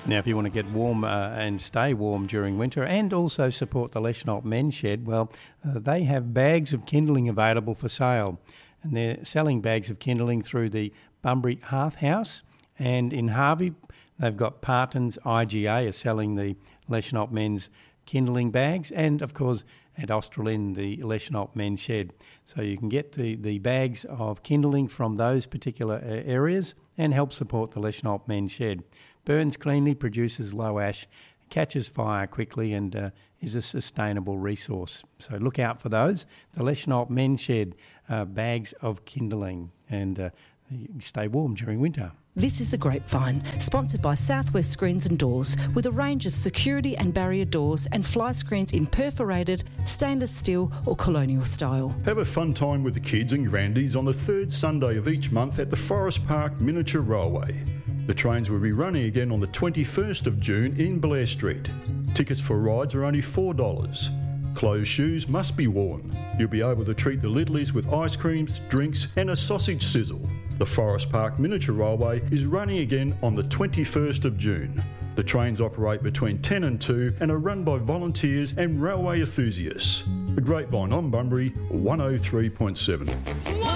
Now, if you want to get warm and stay warm during winter and also support the Leschenault Men's Shed, well, they have bags of kindling available for sale. And they're selling bags of kindling through the Bunbury Hearth House. And in Harvey, they've got Parton's IGA are selling the Leschenault Men's kindling bags. And, of course, at Australind, the Leschenault Men's Shed. So you can get the bags of kindling from those particular areas and help support the Leschenault Men's Shed. Burns cleanly, produces low ash, catches fire quickly and is a sustainable resource. So look out for those. The Leschenault Men's Shed, bags of kindling, and stay warm during winter. This is The Grapevine, sponsored by Southwest Screens and Doors, with a range of security and barrier doors and fly screens in perforated, stainless steel or colonial style. Have a fun time with the kids and grandies on the third Sunday of each month at the Forest Park Miniature Railway. The trains will be running again on the 21st of June in Blair Street. Tickets for rides are only $4. Closed shoes must be worn. You'll be able to treat the Littlies with ice creams, drinks and a sausage sizzle. The Forest Park Miniature Railway is running again on the 21st of June. The trains operate between 10 and 2 and are run by volunteers and railway enthusiasts. The Grapevine on Bunbury, 103.7.